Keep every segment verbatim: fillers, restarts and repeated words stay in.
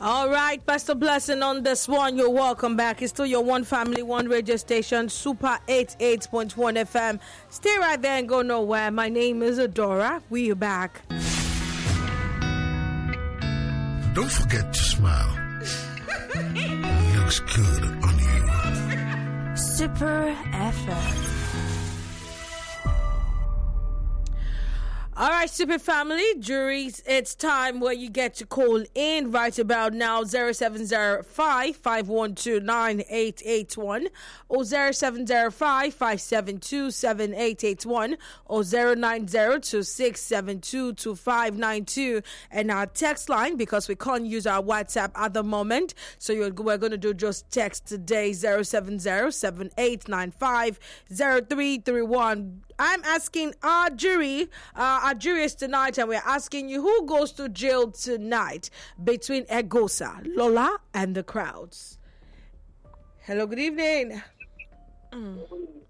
All right, Pastor Blessing on this one. You're welcome back. It's still your one family, one radio station, Super eighty-eight point one F M. Stay right there and go nowhere. My name is Adora. We are back. Don't forget to smile. It looks good on you. Super F M. All right, Super Family, juries, it's time where you get to call in right about now, zero seven zero five, five one two, nine eight eight one or zero seven zero five, five seven two, seven eight eight one or zero nine zero two six seven two two five nine two, and our text line, because we can't use our WhatsApp at the moment, so you're, we're going to do just text today, zero seven zero seven eight nine five zero three three one. I'm asking our jury, uh, our jury is tonight, and we're asking you who goes to jail tonight between Egosa, Lola, and the crowds. Hello, good evening. Mm.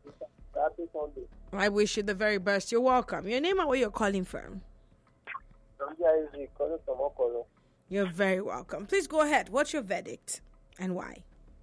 I wish you the very best. You're welcome. Your name and where you're calling from? You're very welcome. Please go ahead. What's your verdict and why?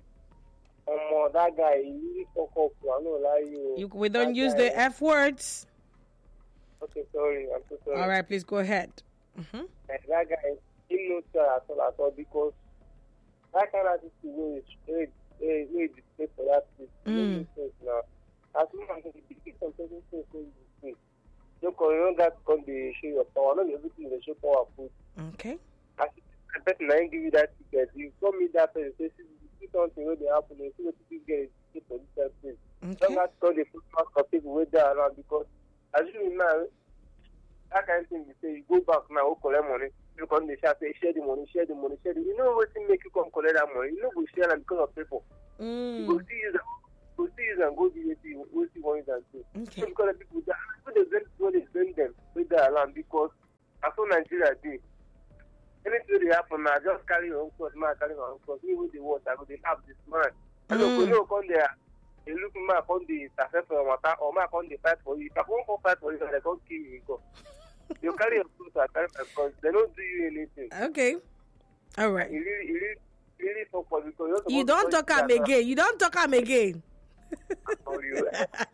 Um, that guy, he really fuck up. I don't lie you. you. We don't that use guy. the F words. Okay, sorry. I'm so sorry. All right, please go ahead. Mm-hmm. And that guy, he knows that at all, at all, because that kind of thing is very, very display for that place. Mm. Now, as soon as you get some certain things in this place, you don't get to show your power. Not everything they show power food. Okay. As the person I give you that ticket, you told me that person says something where they happen, they see what people get a ticket for this place. Okay. Don't have to call the food for people where they are around, because as you know, that kind of thing, you say, you go back now, go collect money. You come the shop, say, share the money, share the money, share the money. You know what thing make you come collect that money? You know, go share them because of people. Mm. You go see you, go see you and go do it, go see one and two. Okay. So because of people, that, when they bring, when they bring them with their alarm, because as soon as Nigeria did, anything they happen now, just carry your own clothes, man, carry your own clothes. Me with the water, they have this man. And Mm. you know, come there, they look me up on the success for matter, or man, on the fight for you. If I won't go fight for you, they can't kill you. Go. You carry your clothes, I carry my clothes. They don't do you anything. Okay. All right. You really, you really, you really fuck for because you're You don't talk am again. You don't talk am again. you.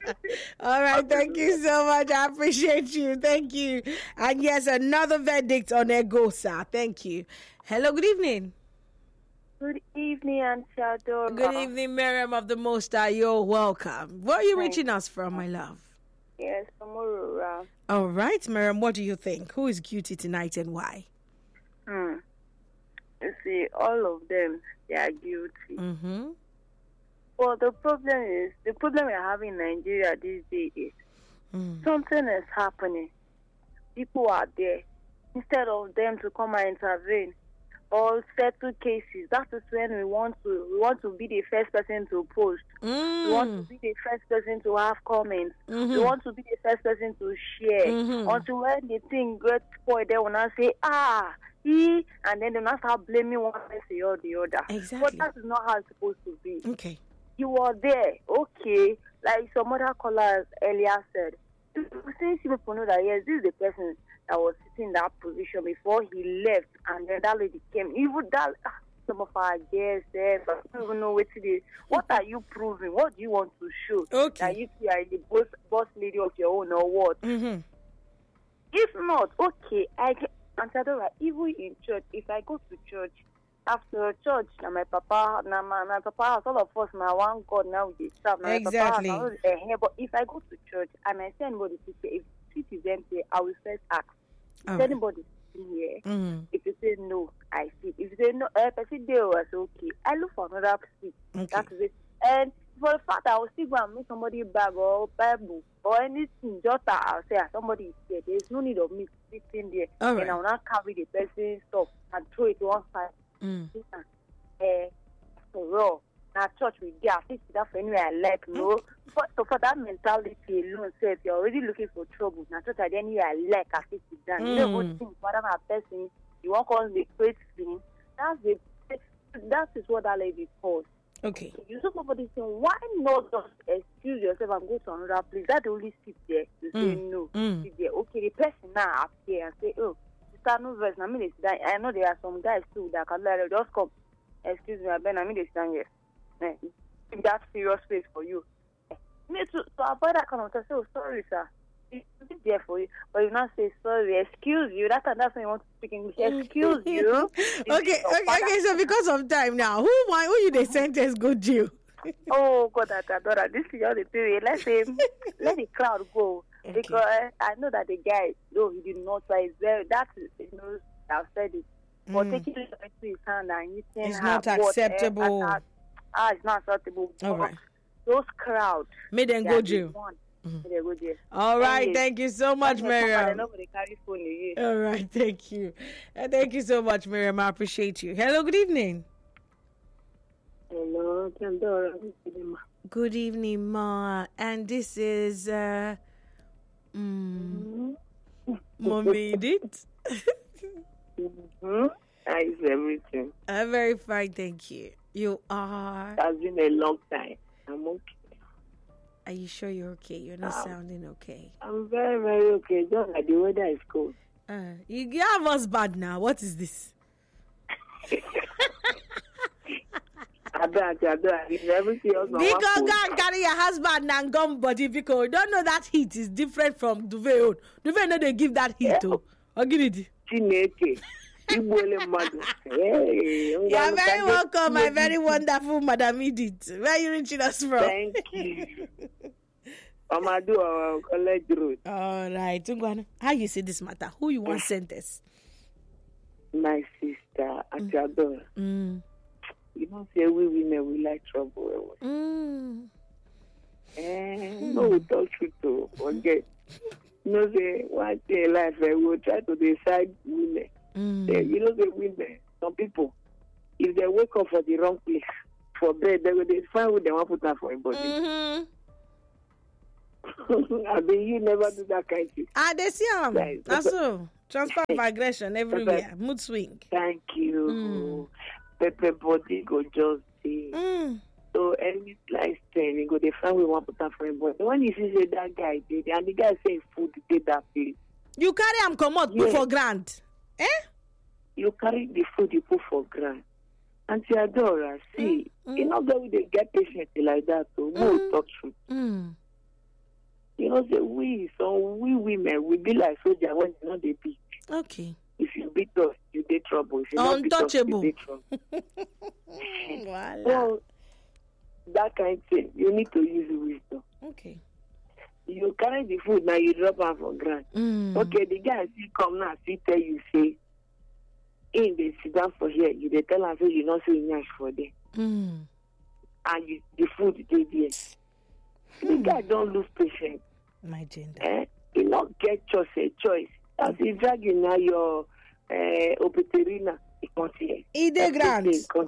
All right. Thank you so much. I appreciate you. Thank you. And yes, another verdict on Egosa. Thank you. Hello. Good evening. Good evening, Auntie Adora. Good evening, Miriam of the Most High. You're welcome. Where are you Thank reaching us from, my love? Yes, from Aurora. All right, Miriam. What do you think? Who is guilty tonight and why? Hmm. You see, all of them, they are guilty. Mm-hmm. Well, the problem is, the problem we're having in Nigeria these days is Mm. something is happening. People are there. Instead of them to come and intervene or settle cases, that is when we want to we want to be the first person to post. Mm. We want to be the first person to have comments. Mm-hmm. We want to be the first person to share. Mhm. Until when the thing gets spoiled, they will not say, ah, he, and then they will not start blaming one person or the other. Exactly. But that is not how it's supposed to be. Okay. You are there, okay, like some other callers earlier said. Since people know that, yes, this is the person that was sitting in that position before he left, and then that lady came. Even that, ah, some of our guests there, but I don't even know what it is. What are you proving? What do you want to show? Okay. That you are the boss, boss lady of your own or what? Mm-hmm. If not, okay, I can. And Adora, even in church, if I go to church, after church, now my papa, now my, my papa house, all of us, now one God, now we dey serve. Now Exactly. My papa house, now, uh, but if I go to church and I see anybody sitting, if seat is empty, I will first ask. All Is right. anybody sitting here? Mm-hmm. If you say no, I sit. If you say no, uh, if I sit there, I say okay. I look for another seat. Okay. That is it. And for the fact I will still go and make somebody bag or Bible or anything, just that I'll say, ah, somebody is there. There is no need of me sitting there. All right. And I will not carry the person's stuff and throw it to one side. Mm. Uh, for all. Now, church with there, I think that for anywhere I like, no. For, so for that mentality alone, so if you're already looking for trouble, now, church at anywhere I like, I think it's done. You know, Mm. what thing, whatever person, you want to call the great thing, that's the, that is what that lady calls. Okay. You saw somebody saying, why not just excuse yourself and go to another place? That only sit there. You say Mm. no. Mm. Sit there. Okay, the person now appear and say, oh, sister, no verse. I mean, I know there are some guys too that can like, just come. Excuse me, I been. I mean, they stand here. Eh, if that's serious space for you. Me to, to avoid that kind of stuff. Say, oh, sorry, sir. It's there for you, but you not say sorry. Excuse you. That's that's when you want to speak English. Excuse you. okay, okay, okay. So because of time now, who why who you the sentence go jail? Oh God, I adore this is all the period. Let's say let the crowd go okay. Because I know that the guy, though he did not try, very that is you know I've said it, mm. but taking it into his hand and eating it's her not acceptable. What, ah, it's not acceptable. All right. Those crowds made them go jail. Mm-hmm. All right, and thank you so much, Miriam. All right, thank you. Uh, thank you so much, Miriam. I appreciate you. Hello, good evening. Hello, Pandora. Good evening, Ma. And this is uh, mm, mm-hmm. Mom made it. mm-hmm. How is everything? I'm very fine, thank you. You are? It has been a long time. I'm okay. Are you sure you're okay? You're not um, sounding okay. I'm very, very okay. Just like the weather is cold. Uh, you have us bad now. What is this? I bet, I bet. Everything else. Because God carry your husband and gum body because you don't know that heat is different from duvet. Duvet no they give that heat yeah. to. I'll give it. Chineke. Hey, you are very welcome, my very wonderful Madam Edith. Where are you reaching us from? Thank you. Amadu, uh, College Road. All right. How you see this matter? Who you want sent us? My sister, Auntie Adora. Mm. You don't say we women, we like trouble. Mm. Eh, no, we talk truth to forget. You know, say, one day in life, we will try to decide women. Mm. They, you know the women, some people, if they wake up for the wrong place for bed, they will they find what they want to put that for a body. Mm-hmm. I mean, you never do that kind of thing. Ah, they see him. Right. That's so. Transfer of aggression everywhere. Mood swing. Thank you. Mm. Pepe body go just see. Mm. So any slice thing, you go they find we want to put that for a body. When you see that guy did, and the guy say food did that place. You carry him come out, put for grant. Eh? You carry the food you put for grant. Auntie Adora, see, mm. you know that we they get patient like that, so mm. we'll talk truth. Mm. You know, say we, so we women, we be like soldier when you know they beat. Okay. If you beat us, you get trouble. If you untouchable. Not beat us, you get trouble. Voila. So, that kind of thing, you need to use wisdom. Okay. You carry the food, now you drop her for grant. Mm. Okay, the guy still come now, still tell you, say, in they sit down for here, you they tell her, say, you not say nyash for them. Mm. And you, the food they there. Mm. The guy don't lose patience. My gender. Eh? You not get choice, a choice. As you drag you now your uh, opeterina, it can't see. He de grant.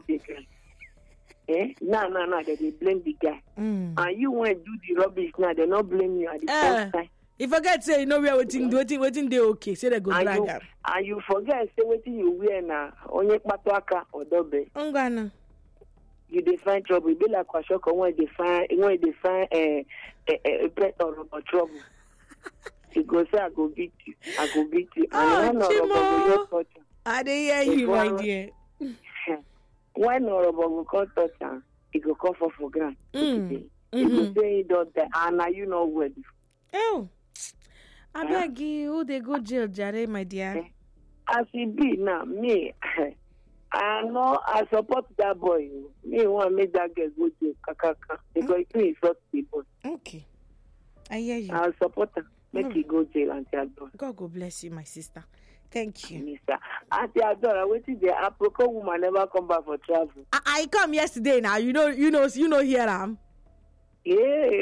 Eh? No, no, no, they, they blame the guy. Mm. And you want to do the rubbish now, they not blame you at the uh, same time. You forget, say, you know, we are waiting, waiting, waiting, they okay. Say they go and drag you, up. And you forget, say, waiting you wear now, onye patwaka or dobe. Ungana. You define trouble. You be like Kwashoko when they find, when they find a, a, a pet or about trouble. You go say, I go beat you. I go beat you. Oh, Chimo. I didn't hear you, my dear. When Orobo go come touch him, he go come for for grant. Mm. He go say he don't die, and now you know where. Oh, I beg you, who they go jail, Jare, my dear. As it be now, me, I know I support that boy. Me want to make that girl go jail, kakaka, because he is not the boy. Okay, I hear you. I support her. Make mm. he go jail and tell God. God go bless you, my sister. Thank you. Mister Auntie Adora, what is the Aproko woman never come back for travel? I, I come yesterday now. You know, you know, you know here I am. Yeah.